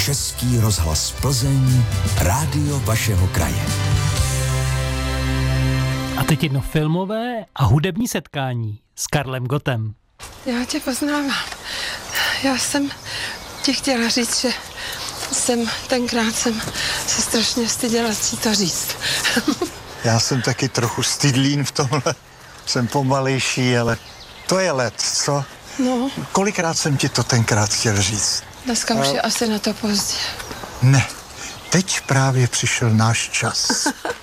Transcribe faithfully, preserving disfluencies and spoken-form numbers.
Český rozhlas Plzeň, rádio vašeho kraje. A teď jedno filmové a hudební setkání s Karlem Gottem. Já tě poznávám. Já jsem ti chtěla říct, že jsem tenkrát jsem se strašně styděla ti to říct. Já jsem taky trochu stydlín v tomhle. Jsem pomalejší, ale to je let, co? No. Kolikrát jsem ti to tenkrát chtěl říct? Dneska už je asi na to pozdě. Ne, teď právě přišel náš čas.